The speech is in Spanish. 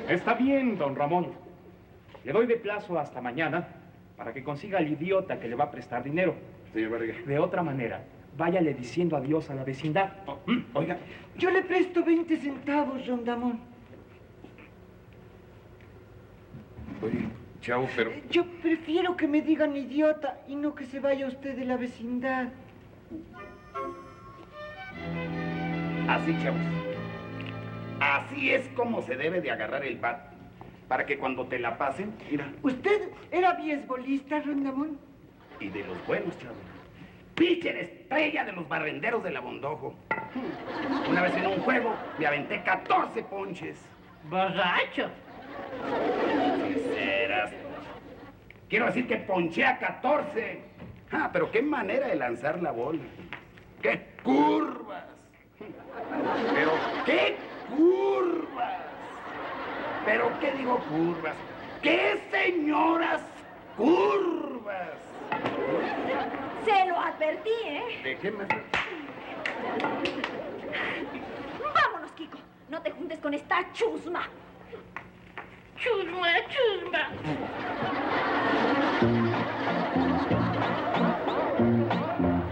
Está bien, don Ramón. Le doy de plazo hasta mañana para que consiga al idiota que le va a prestar dinero. Señor Barriga. De otra manera, váyale diciendo adiós a la vecindad. Oiga. Yo le presto 20 centavos, Rondamón. Oye, chavo, pero... Yo prefiero que me digan idiota y no que se vaya usted de la vecindad. Así, chavos. Así es como se debe de agarrar el bat. Para que cuando te la pasen, mira. ¿Usted era beisbolista, Rondamón? Y de los buenos, chavos. Pitcher estrella de los barrenderos del Abondojo. Una vez en un juego me aventé 14 ponches. ¡Borracho! Sinceras. Quiero decir que ponché a 14. Ah, pero qué manera de lanzar la bola. ¡Qué curvas! Pero qué curvas. Pero qué digo curvas. ¡Qué señoras curvas! Se lo advertí, ¿eh? ¿De qué me... Vámonos, Kiko. No te juntes con esta chusma. ¡Chusma, chusma!